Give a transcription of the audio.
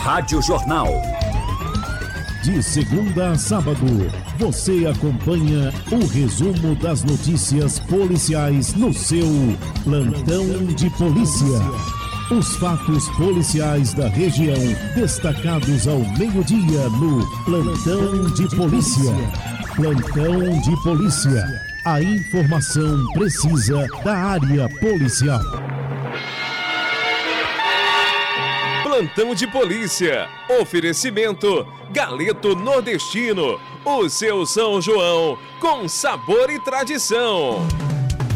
Rádio Jornal. De segunda a sábado, você acompanha o resumo das notícias policiais no seu Plantão de Polícia. Os fatos policiais da região, destacados ao meio-dia no Plantão de Polícia. Plantão de Polícia. A informação precisa da área policial. Plantão de Polícia. Oferecimento Galeto Nordestino. O seu São João com sabor e tradição.